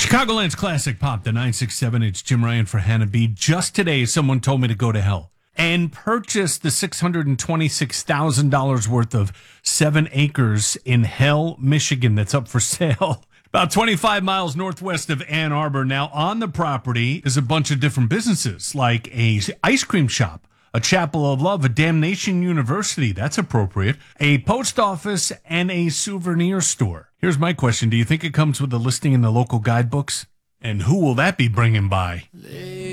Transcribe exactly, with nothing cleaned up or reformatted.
Chicagoland's classic pop, the nine six seven. It's Jim Ryan for Hannah B. Just today, someone told me to go to hell and purchase the six hundred twenty-six thousand dollars worth of seven acres in Hell, Michigan that's up for sale. About twenty-five miles northwest of Ann Arbor. Now, on the property is a bunch of different businesses, like a ice cream shop, a Chapel of Love, a Damnation University, that's appropriate, a post office, and a souvenir store. Here's my question. Do you think it comes with a listing in the local guidebooks? And who will that be bringing by?